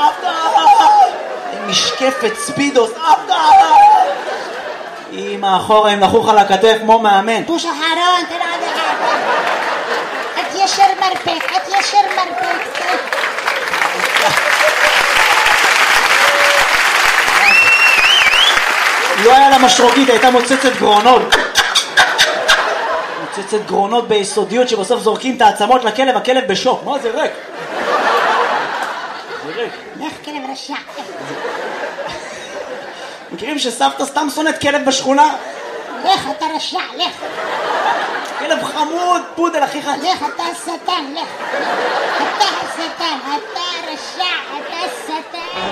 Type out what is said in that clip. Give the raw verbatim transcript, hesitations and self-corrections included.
סבתא! עם משקפת ספידוס, סבתא! אמא אחורה הם נחוך על הכתף כמו מאמן. בוש אחרון, תראה עד אחד. את ישר מרפק, את ישר מרפק. לא היה לה משרוקית, הייתה מוצצת גרונות. מוצצת גרונות ביסודיות שבסוף זורקים את העצמות לכלב, הכלב בשוק. מה זה ריק? זה ריק. לך כלב רשע. מכירים שסבתא סתם שונאת כלב בשכונה? לך אתה רשע, לך. כלב חמוד, פודל הכי חד. לך אתה השטן, לך. אתה השטן, אתה רשע, אתה השטן.